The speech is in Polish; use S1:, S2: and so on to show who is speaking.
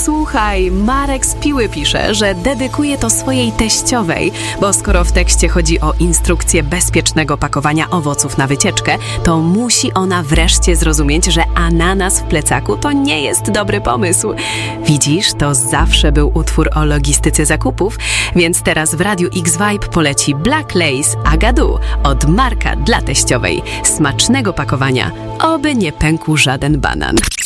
S1: Słuchaj, Marek z Piły pisze, że dedykuje to swojej teściowej, bo skoro w tekście chodzi o instrukcję bezpiecznego pakowania owoców na wycieczkę, to musi ona wreszcie zrozumieć, że ananas w plecaku to nie jest dobry pomysł. Widzisz, to zawsze był utwór o logistyce zakupów, więc teraz w Radiu X-Vibe poleci Black Lace Agadu od Marka dla teściowej. Smacznego pakowania, oby nie pękł żaden banan.